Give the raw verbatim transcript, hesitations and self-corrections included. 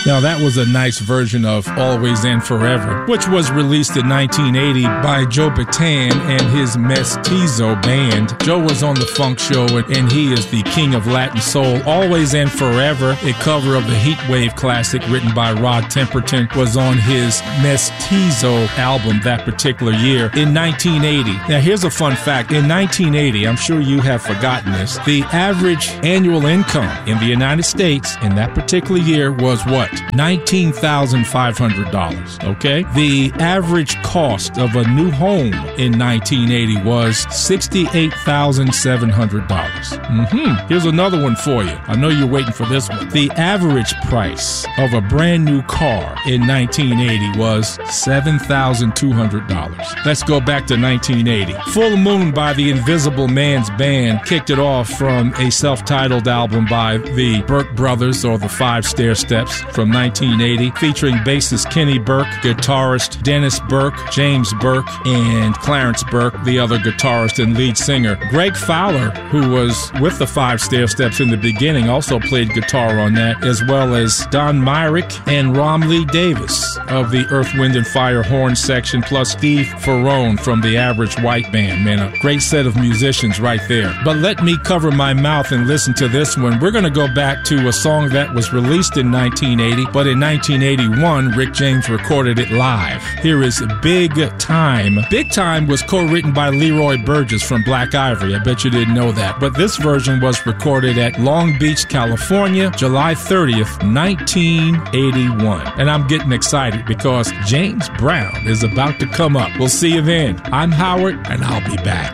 Now that was a nice version of Always and Forever, which was released in nineteen eighty by Joe Bataan and his Mestizo band. Joe was on the Funk Show, and he is the king of Latin soul. Always and Forever, a cover of the Heatwave classic written by Rod Temperton, was on his Mestizo album that particular year in nineteen eighty. Now here's a fun fact. In nineteen eighty, I'm sure you have forgotten this, the average annual income in the United States in that particular year was what? nineteen thousand five hundred dollars, okay? The average cost of a new home in nineteen eighty was sixty-eight thousand seven hundred dollars. Mm-hmm. Here's another one for you. I know you're waiting for this one. The average price of a brand new car in nineteen eighty was seven thousand two hundred dollars. Let's go back to nineteen eighty. Full Moon by the Invisible Man's Band kicked it off from a self-titled album by the Burke Brothers, or the Five Stair Steps, from nineteen eighty, featuring bassist Kenny Burke, guitarist Dennis Burke, James Burke, and Clarence Burke, the other guitarist and lead singer. Greg Fowler, who was with the Five Stair Steps in the beginning, also played guitar on that, as well as Don Myrick and Romley Davis of the Earth, Wind and Fire horn section, plus Steve Ferrone from the Average White Band. Man, a great set of musicians right there. But let me cover my mouth and listen to this one. We're going to go back to a song that was released in nineteen eighty, but in nineteen eighty-one, Rick James recorded it live. Here is Big Time. Big Time was co-written by Leroy Burgess from Black Ivory. I bet you didn't know that. But this version was recorded at Long Beach, California, July thirtieth, nineteen eighty-one. And I'm getting excited because James Brown is about to come up. We'll see you then. I'm Howard, and I'll be back.